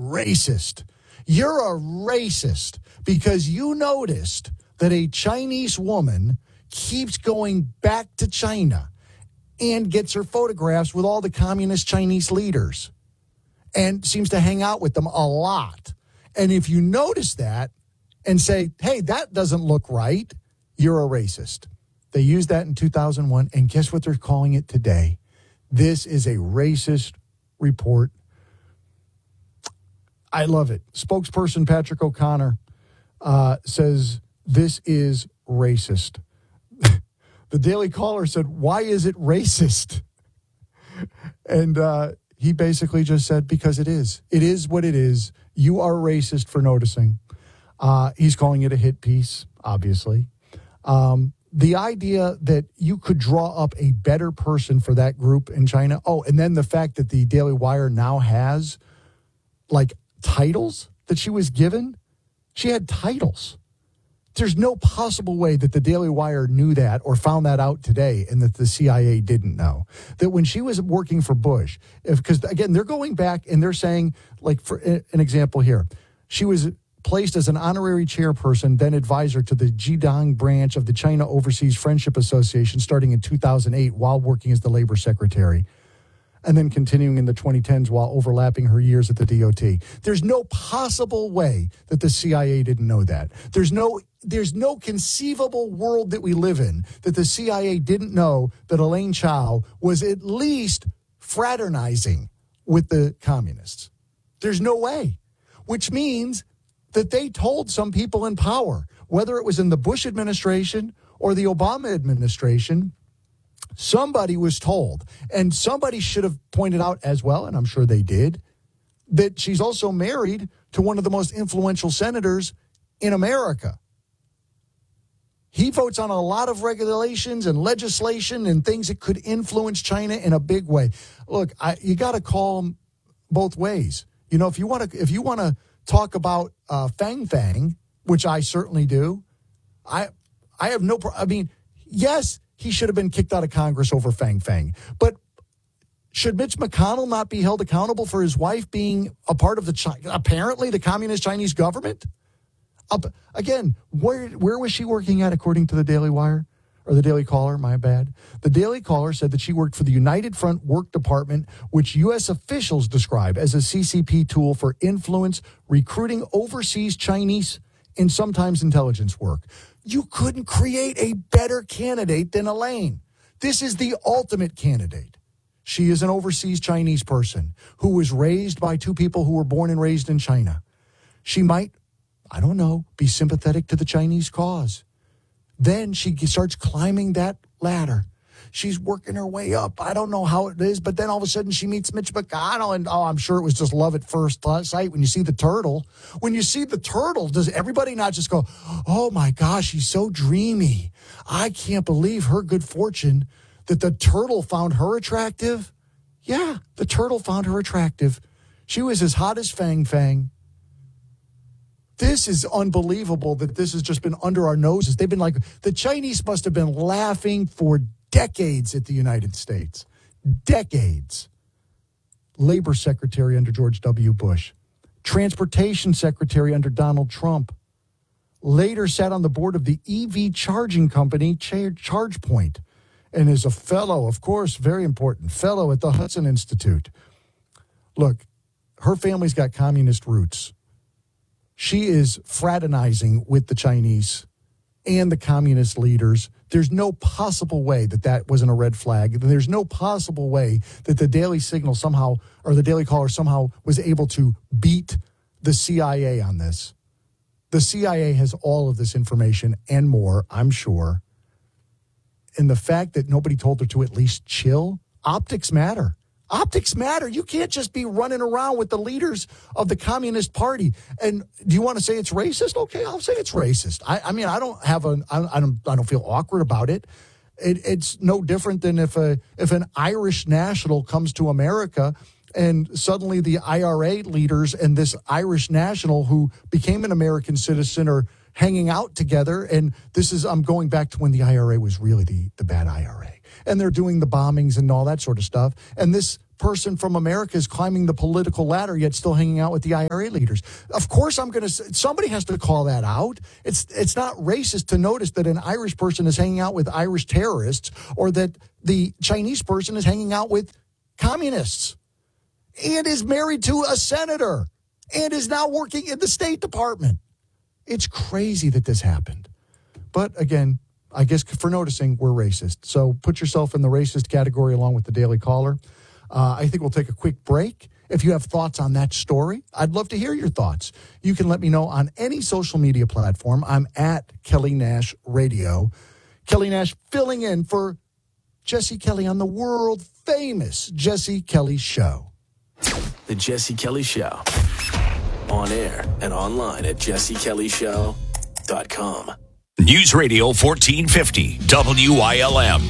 racist. You're a racist because you noticed that a Chinese woman keeps going back to China and gets her photographs with all the communist Chinese leaders and seems to hang out with them a lot. And if you notice that and say, hey, that doesn't look right, you're a racist. They used that in 2001, and guess what they're calling it today? This is a racist report. I love it. Spokesperson Patrick O'Connor says this is racist. The Daily Caller said, why is it racist? And he basically just said, because it is. It is what it is. You are racist for noticing. He's calling it a hit piece, obviously. The idea that you could draw up a better person for that group in China. Oh, and then the fact that the Daily Wire now has, like, titles that she was given. She had titles. There's no possible way that the Daily Wire knew that or found that out today and that the CIA didn't know. That when she was working for Bush, because, again, they're going back and they're saying, like, for an example here, she was placed as an honorary chairperson, then advisor to the Jidong branch of the China Overseas Friendship Association starting in 2008 while working as the labor secretary, and then continuing in the 2010s while overlapping her years at the DOT. There's no possible way that the CIA didn't know that. There's no conceivable world that we live in that the CIA didn't know that Elaine Chao was at least fraternizing with the communists. There's no way, which means that they told some people in power, whether it was in the Bush administration or the Obama administration, somebody was told, and somebody should have pointed out as well, and I'm sure they did, that she's also married to one of the most influential senators in America. He votes on a lot of regulations and legislation and things that could influence China in a big way. Look, you got to call them both ways. You know, if you want to talk about Fang Fang, which I certainly do, I have no problem. I mean, yes, he should have been kicked out of Congress over Fang Fang. But should Mitch McConnell not be held accountable for his wife being a part of apparently the communist Chinese government? Again, where was she working at according to the Daily Wire? Or the Daily Caller, my bad. The Daily Caller said that she worked for the United Front Work Department, which U.S. officials describe as a CCP tool for influence, recruiting overseas Chinese, and sometimes intelligence work. You couldn't create a better candidate than Elaine. This is the ultimate candidate. She is an overseas Chinese person who was raised by two people who were born and raised in China. She might, I don't know, be sympathetic to the Chinese cause. Then she starts climbing that ladder. She's working her way up. I don't know how it is, but then all of a sudden she meets Mitch McConnell, and I'm sure it was just love at first sight when you see the turtle. When you see the turtle, does everybody not just go, oh my gosh, he's so dreamy. I can't believe her good fortune that the turtle found her attractive? Yeah, the turtle found her attractive. She was as hot as Fang Fang. This is unbelievable that this has just been under our noses. They've been like, the Chinese must have been laughing for decades at the United States. Decades. Labor Secretary under George W. Bush. Transportation Secretary under Donald Trump. Later sat on the board of the EV charging company, ChargePoint. And is a fellow, of course, very important, fellow at the Hudson Institute. Look, her family's got communist roots. She is fraternizing with the Chinese and the communist leaders. There's no possible way that that wasn't a red flag. There's no possible way that the Daily Signal somehow, or the Daily Caller somehow was able to beat the CIA on this. The CIA has all of this information and more, I'm sure. And the fact that nobody told her to at least chill, optics matter. Optics matter. You can't just be running around with the leaders of the Communist Party. And do you want to say it's racist? Okay, I'll say it's racist. I mean, I don't feel awkward about it. It's no different than if an Irish national comes to America and suddenly the IRA leaders and this Irish national who became an American citizen are hanging out together. And I'm going back to when the IRA was really the bad IRA. And they're doing the bombings and all that sort of stuff. And this person from America is climbing the political ladder, yet still hanging out with the IRA leaders. Of course, somebody has to call that out. It's not racist to notice that an Irish person is hanging out with Irish terrorists or that the Chinese person is hanging out with communists and is married to a senator and is now working in the State Department. It's crazy that this happened. But again, I guess for noticing, we're racist. So put yourself in the racist category along with the Daily Caller. I think we'll take a quick break. If you have thoughts on that story, I'd love to hear your thoughts. You can let me know on any social media platform. I'm at Kelly Nash Radio. Kelly Nash filling in for Jesse Kelly on the world famous Jesse Kelly Show. The Jesse Kelly Show. On air and online at jessekellyshow.com. News Radio 1450 WILM.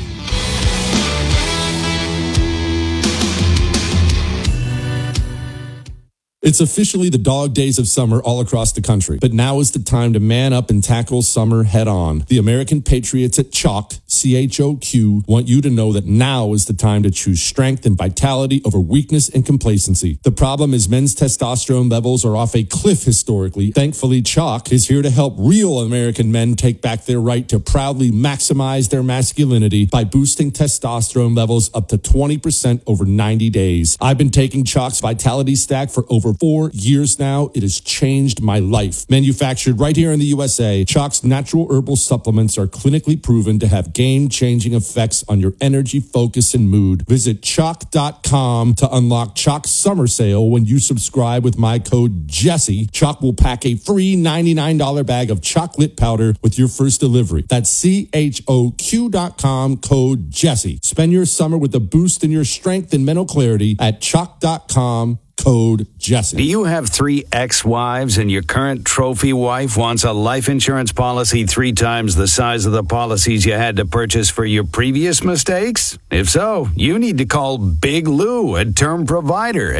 It's officially the dog days of summer all across the country, but now is the time to man up and tackle summer head on. The American Patriots at Chalk, CHOQ, want you to know that now is the time to choose strength and vitality over weakness and complacency. The problem is men's testosterone levels are off a cliff historically. Thankfully, Chalk is here to help real American men take back their right to proudly maximize their masculinity by boosting testosterone levels up to 20% over 90 days. I've been taking Chalk's Vitality Stack for over 4 years now. It has changed my life. Manufactured right here in the USA, Chalk's natural herbal supplements are clinically proven to have game-changing effects on your energy, focus, and mood. Visit Chalk.com to unlock Chalk's summer sale. When you subscribe with my code Jesse, Chalk will pack a free $99 bag of chocolate powder with your first delivery. That's CHOQ.com, code Jesse. Spend your summer with a boost in your strength and mental clarity at Chalk.com. Code Jesse. Do you have 3 ex-wives and your current trophy wife wants a life insurance policy 3 times the size of the policies you had to purchase for your previous mistakes? If so, you need to call Big Lou at Term Provider,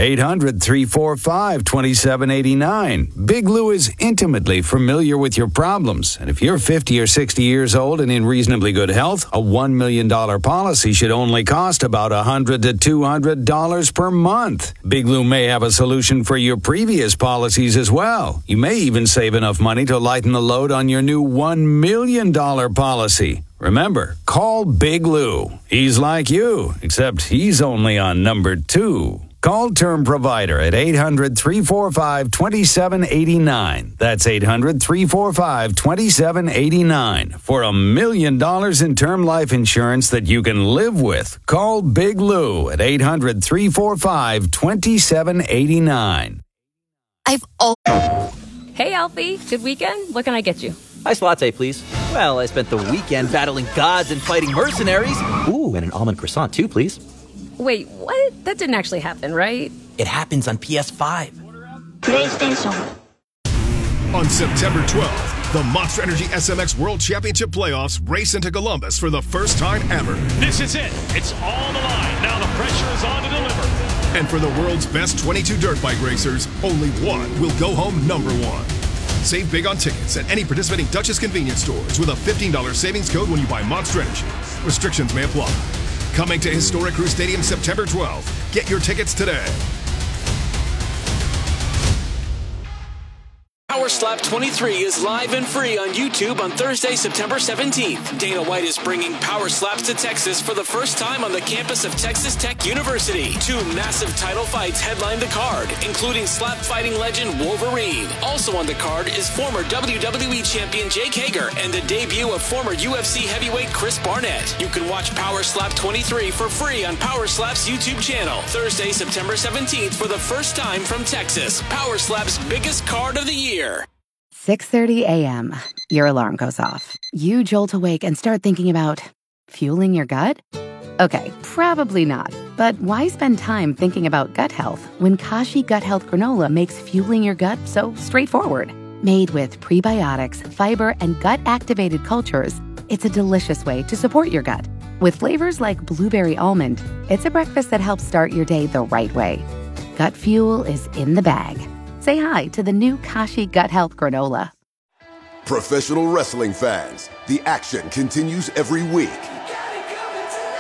800-345-2789. Big Lou is intimately familiar with your problems, and if you're 50 or 60 years old and in reasonably good health, a $1 million policy should only cost about $100 to $200 per month. Big Lou may have a solution for your previous policies as well. You may even save enough money to lighten the load on your new $1 million policy. Remember, call Big Lou. He's like you, except he's only on number 2. Call Term Provider at 800-345-2789. That's 800-345-2789 for $1 million in term life insurance that you can live with. Call Big Lou at 800-345-2789. Hey, Alfie. Good weekend? What can I get you? Iced latte, please. Well, I spent the weekend battling gods and fighting mercenaries. Ooh, and an almond croissant, too, please. Wait, what? That didn't actually happen, right? It happens on PS5. PlayStation. On September 12th, the Monster Energy SMX World Championship Playoffs race into Columbus for the first time ever. This is it. It's all the line. Now the pressure is on to deliver. And for the world's best 22 dirt bike racers, only one will go home number 1. Save big on tickets at any participating Duchess convenience stores with a $15 savings code when you buy Monster Energy. Restrictions may apply. Coming to Historic Crew Stadium September 12th. Get your tickets today. Power Slap 23 is live and free on YouTube on Thursday, September 17th. Dana White is bringing Power Slaps to Texas for the first time on the campus of Texas Tech University. 2 massive title fights headline the card, including slap fighting legend Wolverine. Also on the card is former WWE champion Jake Hager and the debut of former UFC heavyweight Chris Barnett. You can watch Power Slap 23 for free on Power Slap's YouTube channel. Thursday, September 17th for the first time from Texas. Power Slap's biggest card of the year. 6:30 a.m. Your alarm goes off. You jolt awake and start thinking about fueling your gut? Okay, probably not. But why spend time thinking about gut health when Kashi Gut Health Granola makes fueling your gut so straightforward? Made with prebiotics, fiber, and gut-activated cultures, it's a delicious way to support your gut. With flavors like blueberry almond, it's a breakfast that helps start your day the right way. Gut fuel is in the bag. Say hi to the new Kashi Gut Health Granola. Professional wrestling fans, the action continues every week.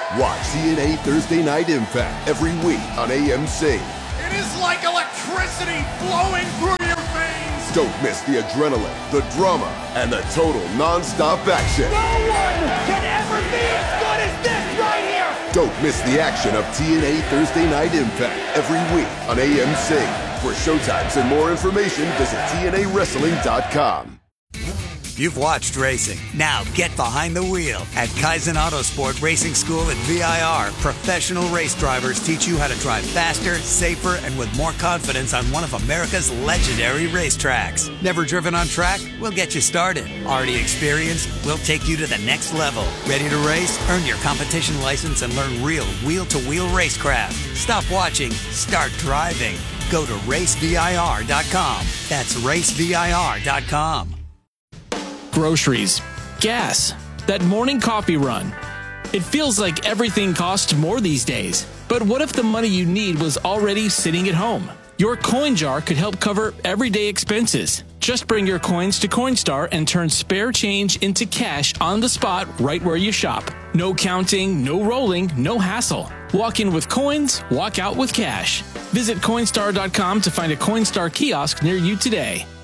Watch TNA Thursday Night Impact every week on AMC. It is like electricity flowing through your veins. Don't miss the adrenaline, the drama, and the total non-stop action. No one can ever be as good as this right here. Don't miss the action of TNA Thursday Night Impact every week on AMC. For showtimes and more information, visit TNAWrestling.com. You've watched racing. Now get behind the wheel. At Kaizen Autosport Racing School at VIR, professional race drivers teach you how to drive faster, safer, and with more confidence on one of America's legendary racetracks. Never driven on track? We'll get you started. Already experienced? We'll take you to the next level. Ready to race? Earn your competition license and learn real wheel-to-wheel racecraft. Stop watching. Start driving. Go to racevir.com. That's racevir.com. Groceries, gas, that morning coffee run. It feels like everything costs more these days. But what if the money you need was already sitting at home? Your coin jar could help cover everyday expenses. Just bring your coins to Coinstar and turn spare change into cash on the spot right where you shop. No counting, no rolling, no hassle. Walk in with coins, walk out with cash. Visit Coinstar.com to find a Coinstar kiosk near you today.